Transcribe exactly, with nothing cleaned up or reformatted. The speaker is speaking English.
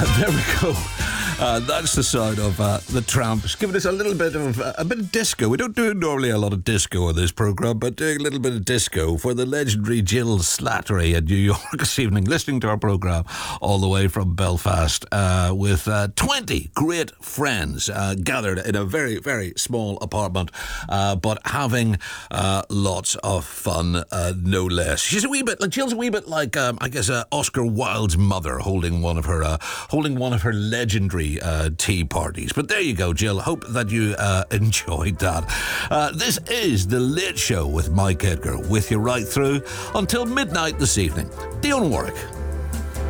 Uh, there we go. Uh, that's the sound of uh, the Tramps, giving us a little bit of uh, a bit of disco. We don't do normally a lot of disco on this programme, but doing a little bit of disco for the legendary Jill Slattery in New York this evening, listening to our programme all the way from Belfast uh, with uh, twenty great friends uh, gathered in a very, very small apartment, uh, but having uh, lots of fun, uh, no less. She's a wee bit, like Jill's a wee bit like, um, I guess, uh, Oscar Wilde's mother holding one of her, uh, holding one of her legendary Uh, tea parties. But there you go, Jill. Hope that you uh, enjoyed that. Uh, this is The Late Show with Mike Edgar, with you right through until midnight this evening. Dionne Warwick.